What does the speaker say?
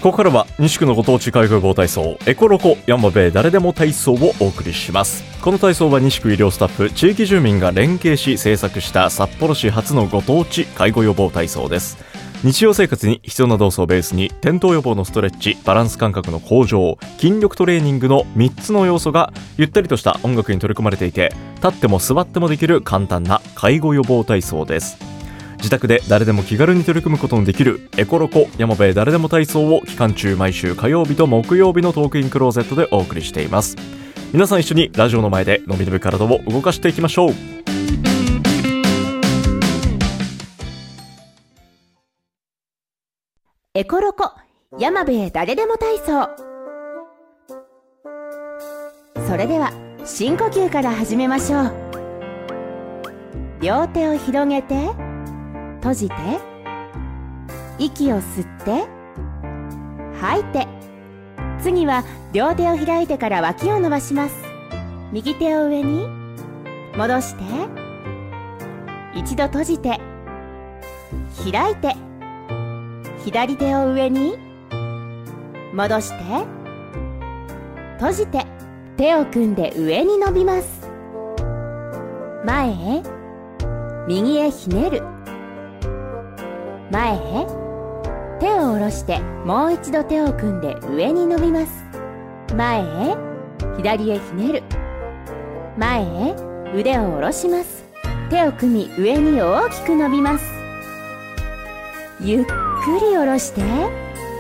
ここからは西区のご当地海外予防体操エコロコ山辺誰でも体操をお送りします。この体操は西区医療スタッフ地域住民が連携し制作した札幌市初のご当地介護予防体操です。日常生活に必要な動作をベースに転倒予防のストレッチ、バランス感覚の向上、筋力トレーニングの3つの要素がゆったりとした音楽に取り込まれていて、立っても座ってもできる簡単な介護予防体操です。自宅で誰でも気軽に取り組むことのできるエコロコ山辺誰でも体操を期間中毎週火曜日と木曜日のトークインクローゼットでお送りしています。皆さん一緒にラジオの前でのびのび体を動かしていきましょう。 エコロコ山辺誰でも体操。それでは深呼吸から始めましょう。両手を広げて閉じて、息を吸って吐いて、次は両手を開いてから脇を伸ばします。右手を上に戻して、一度閉じて開いて、左手を上に戻して閉じて、手を組んで上に伸びます。前へ右へひねる、前へ手を下ろしてもう一度手を組んで上に伸びます。前へ左へひねる、前へ腕を下ろします。手を組み上に大きく伸びます。ゆっくり下ろして